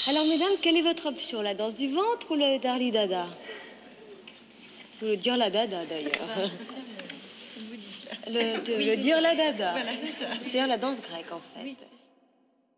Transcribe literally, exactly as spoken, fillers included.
Alors, mesdames, quelle est votre option? La danse du ventre ou le Darli Dada? Ou le dire la Dada, d'ailleurs. Le, le, le dire la Dada. Voilà, c'est ça. C'est la danse grecque, en fait. Oui.